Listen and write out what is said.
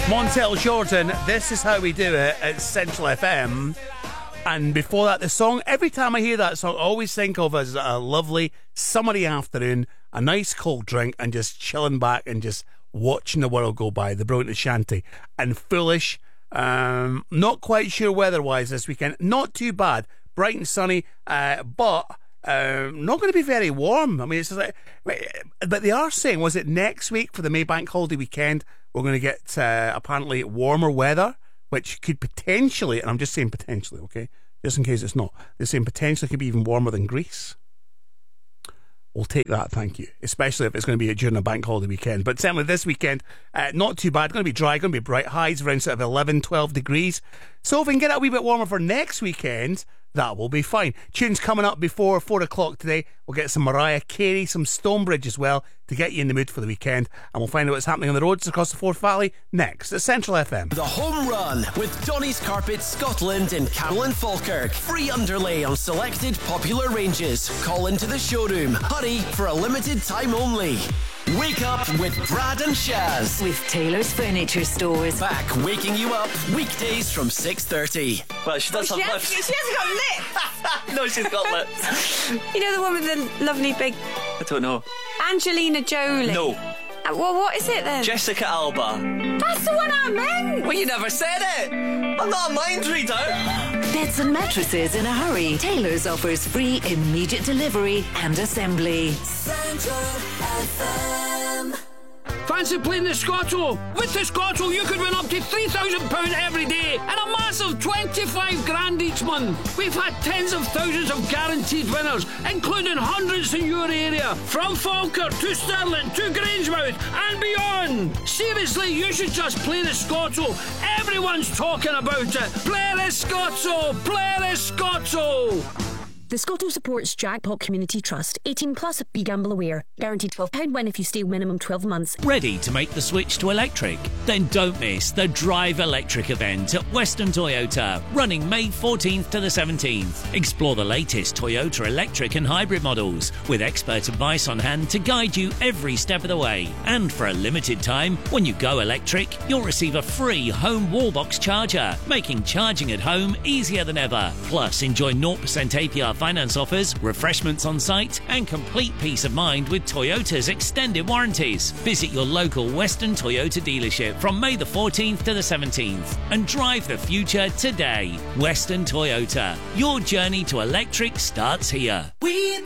Montel Jordan, This Is How We Do It at Central FM. And before that, the song, every time I hear that song, I always think of as a lovely summery afternoon, a nice cold drink, and just chilling back and just watching the world go by. The Brilliant Ashanti. And Foolish, not quite sure weather-wise this weekend. Not too bad. Bright and sunny, but not going to be very warm. I mean, it's just like, but they are saying, was it next week for the May Bank holiday weekend, we're going to get apparently warmer weather, which could potentially, and I'm just saying potentially, okay, just in case it's not, they're saying potentially could be even warmer than Greece. We'll take that, thank you. Especially if it's going to be during a bank holiday weekend. But certainly this weekend, not too bad. Going to be dry, going to be bright. Highs around sort of 11, 12 degrees. So if we can get it a wee bit warmer for next weekend, that will be fine. Tunes coming up before 4 o'clock today. We'll get some Mariah Carey, some Stonebridge as well to get you in the mood for the weekend. And we'll find out what's happening on the roads across the Forth Valley next at Central FM. The Home Run with Donny's Carpet Scotland in Carolyn Falkirk. Free underlay on selected popular ranges. Call into the showroom. Hurry for a limited time only. Wake up with Brad and Shaz. With Taylor's Furniture Stores. Back waking you up weekdays from 6:30. Well, she does have lips. She hasn't got lips. No, she's got lips. You know the one with the lovely big... I don't know. Angelina Jolie. No. Well, what is it then? Jessica Alba. That's the one I meant. Well, you never said it. I'm not a mind reader. Beds and mattresses in a hurry. Taylor's offers free immediate delivery and assembly. Central FM. Fancy playing the Scotto? With the Scotto, you could win up to £3,000 every day and a massive 25 grand each month. We've had tens of thousands of guaranteed winners, including hundreds in your area, from Falkirk to Stirling to Grangemouth and beyond. Seriously, you should just play the Scotto. Everyone's talking about it. Play the Scotto! Play the Scotto! The Scotto supports Jackpot Community Trust. 18 plus, be gamble aware. Guaranteed £12 win if you stay minimum 12 months. Ready to make the switch to electric? Then don't miss the Drive Electric event at Western Toyota, running May 14th to the 17th. Explore the latest Toyota electric and hybrid models, with expert advice on hand to guide you every step of the way. And for a limited time, when you go electric, you'll receive a free home wallbox charger, making charging at home easier than ever. Plus, enjoy 0% APR finance offers, refreshments on site, and complete peace of mind with Toyota's extended warranties. Visit your local Western Toyota dealership from May the 14th to the 17th and drive the future today. Western Toyota. Your journey to electric starts here. We